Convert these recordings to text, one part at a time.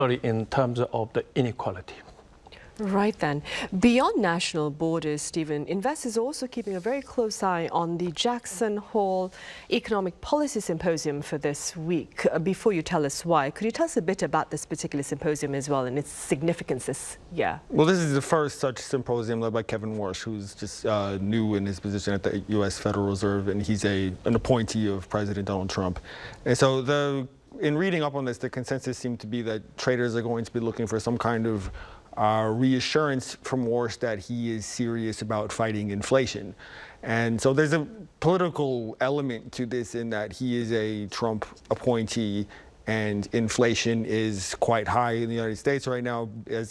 in terms of the inequality. Right then. Beyond national borders, Stephen, investors are also keeping a very close eye on the Jackson Hole Economic Policy Symposium for this week. Before you tell us why, could you tell us a bit about this particular symposium as well and its significance this year? Well, this is the first such symposium led by Kevin Warsh, who's just new in his position at the U.S. Federal Reserve, and he's an appointee of President Donald Trump. And so in reading up on this, the consensus seemed to be that traders are going to be looking for some kind of reassurance from Warsh that he is serious about fighting inflation. And so there's a political element to this in that he is a Trump appointee and inflation is quite high in the United States right now,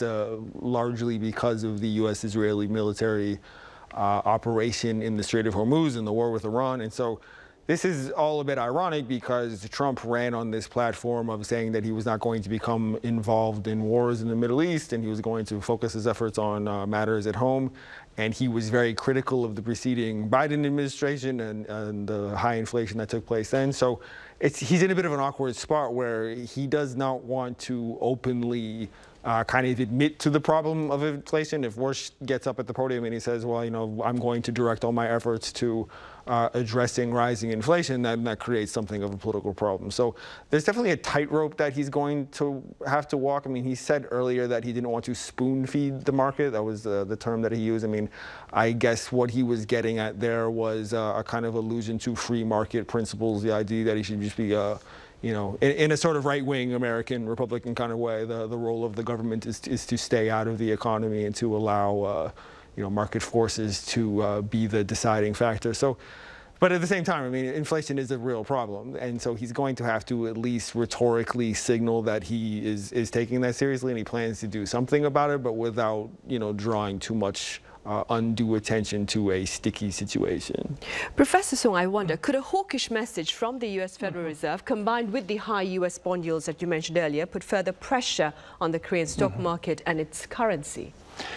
largely because of the U.S.-Israeli military operation in the Strait of Hormuz and the war with Iran. And so this is all a bit ironic because Trump ran on this platform of saying that he was not going to become involved in wars in the Middle East and he was going to focus his efforts on matters at home. And he was very critical of the preceding Biden administration and the high inflation that took place then. So he's in a bit of an awkward spot where he does not want to openly kind of admit to the problem of inflation. If Warsh gets up at the podium and he says, well, you know, I'm going to direct all my efforts to addressing rising inflation, then that creates something of a political problem. So there's definitely a tightrope that he's going to have to walk. I mean, he said earlier that he didn't want to spoon feed the market. That was the term that he used. I mean, I guess what he was getting at there was a kind of allusion to free market principles, the idea that he should just be you know, in a sort of right-wing American Republican kind of way, the role of the government is to stay out of the economy and to allow, you know, market forces to be the deciding factor. So, but at the same time, I mean, inflation is a real problem, and so he's going to have to at least rhetorically signal that he is taking that seriously and he plans to do something about it, but without, you know, drawing too much undue attention to a sticky situation. Professor Song, I wonder, could a hawkish message from the U.S. Federal Reserve, combined with the high U.S. bond yields that you mentioned earlier, put further pressure on the Korean stock market and its currency?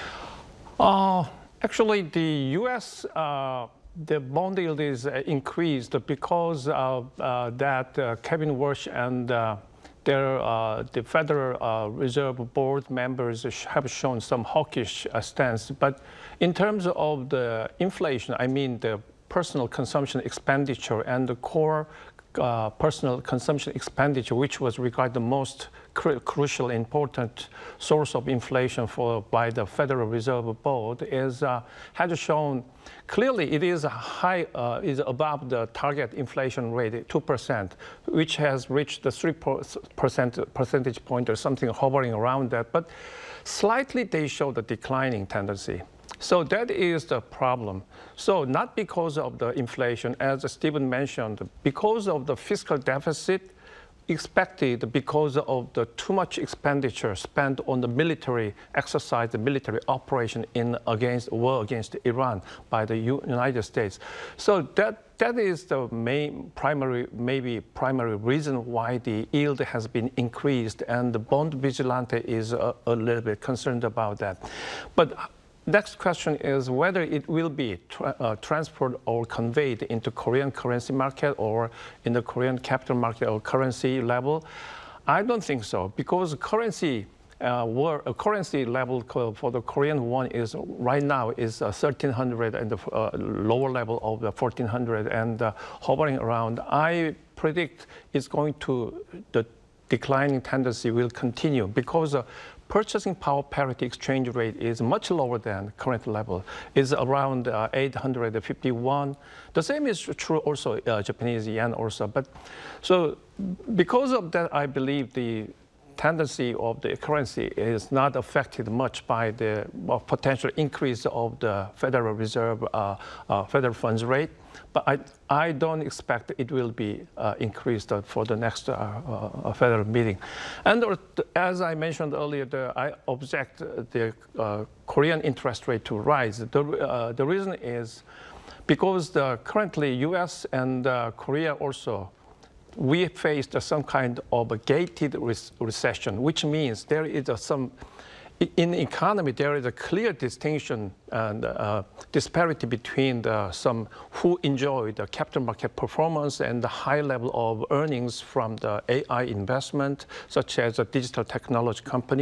Actually, the U.S. The bond yield is increased because of that Kevin Warsh and the Federal Reserve Board members have shown some hawkish stance. But in terms of the inflation, I mean the personal consumption expenditure and the core personal consumption expenditure, which was regarded the most crucial, important source of inflation by the Federal Reserve Board, has shown clearly it is is above the target inflation rate, 2%, which has reached the 3% point or something hovering around that. But slightly they show the declining tendency. So that is the problem. So not because of the inflation, as Stephen mentioned, because of the fiscal deficit expected because of the too much expenditure spent on the military exercise, the military operation war against Iran by the United States. So that is the primary reason why the yield has been increased, and the bond vigilante is a little bit concerned about that. But next question is whether it will be transferred or conveyed into Korean currency market or in the Korean capital market or currency level. I don't think so, because currency level for the Korean won is right now is 1,300 and the lower level of the 1,400 and hovering around. I predict it's going to the declining tendency will continue because purchasing power parity exchange rate is much lower than current level. It's around 851. The same is true also Japanese yen also. But so because of that, I believe the tendency of the currency is not affected much by the potential increase of the Federal Reserve federal funds rate. But I don't expect it will be increased for the next federal meeting. And as I mentioned earlier, I object the Korean interest rate to rise. The reason is because currently U.S. and Korea also, we faced some kind of a gated recession, which means there is some in the economy, there is a clear distinction and disparity between some who enjoy the capital market performance and the high level of earnings from the AI investment, such as a digital technology company.